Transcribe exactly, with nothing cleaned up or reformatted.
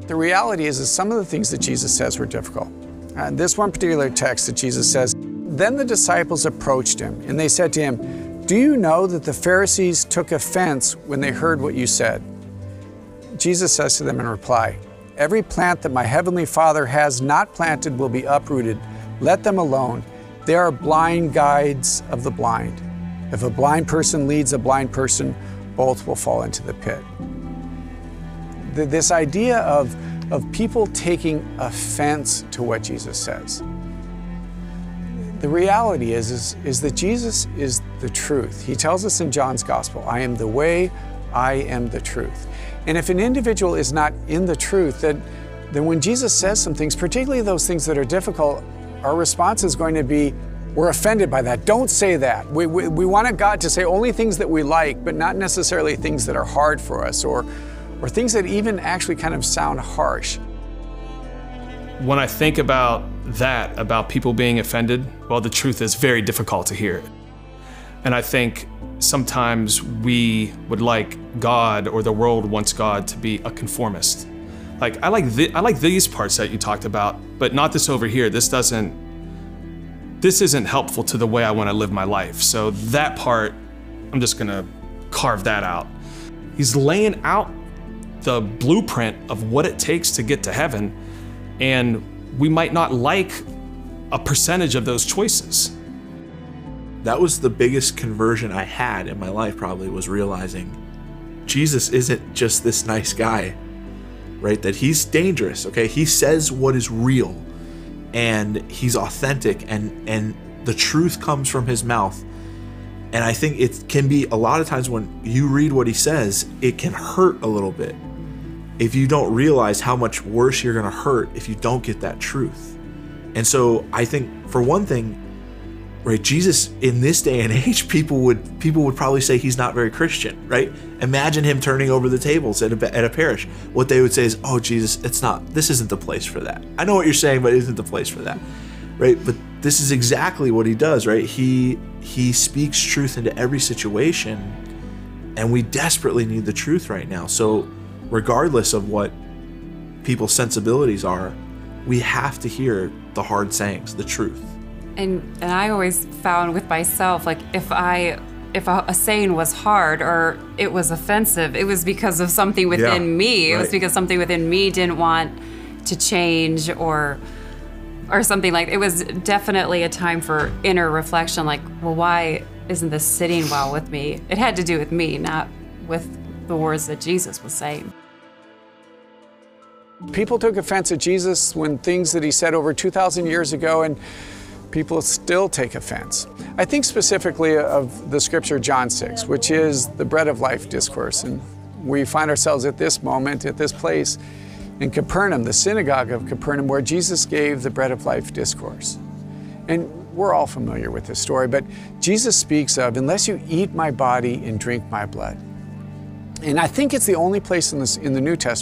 The reality is, is some of the things that Jesus says were difficult. Uh, this one particular text that Jesus says, "Then the disciples approached him, and they said to him, 'Do you know that the Pharisees took offense when they heard what you said?' Jesus says to them in reply, 'Every plant that my heavenly Father has not planted will be uprooted. Let them alone. They are blind guides of the blind. If a blind person leads a blind person, both will fall into the pit.'" This idea of, of people taking offense to what Jesus says. The reality is, is, is that Jesus is the truth. He tells us in John's Gospel, "I am the way, I am the truth." And if an individual is not in the truth, then, then when Jesus says some things, particularly those things that are difficult, our response is going to be, we're offended by that. Don't say that. We, we, we wanted God to say only things that we like, but not necessarily things that are hard for us, or, or things that even actually kind of sound harsh. When I think about that, about people being offended, well, the truth is very difficult to hear. And I think sometimes we would like God, or the world wants God to be a conformist. Like, I like, the, I like these parts that you talked about, but not this over here. This doesn't, this isn't helpful to the way I want to live my life. So that part, I'm just gonna carve that out. He's laying out the blueprint of what it takes to get to heaven, and we might not like a percentage of those choices. That was the biggest conversion I had in my life, probably, was realizing Jesus isn't just this nice guy, right? That he's dangerous, okay? He says what is real, and he's authentic, and, and the truth comes from his mouth. And I think it can be, a lot of times when you read what he says, it can hurt a little bit if you don't realize how much worse you're gonna hurt if you don't get that truth. And so I think, for one thing, right, Jesus in this day and age, people would people would probably say he's not very Christian, right? Imagine him turning over the tables at a, at a parish. What they would say is, "Oh, Jesus, it's not, this isn't the place for that. I know what you're saying, but it isn't the place for that," right? But this is exactly what he does, right? He he speaks truth into every situation, and we desperately need the truth right now. So regardless of what people's sensibilities are, we have to hear the hard sayings, the truth. And, and I always found with myself, like, if I, if a, a saying was hard or it was offensive, it was because of something within yeah, me. It right. was because something within me didn't want to change, or, or something like, it was definitely a time for inner reflection. Like, well, why isn't this sitting well with me? It had to do with me, not with the words that Jesus was saying. People took offense at Jesus when things that he said over two thousand years ago, and people still take offense. I think specifically of the scripture John six, which is the bread of life discourse. And we find ourselves at this moment, at this place in Capernaum, the synagogue of Capernaum, where Jesus gave the bread of life discourse. And we're all familiar with this story, but Jesus speaks of, "Unless you eat my body and drink my blood." And I think it's the only place in, this, in the New Testament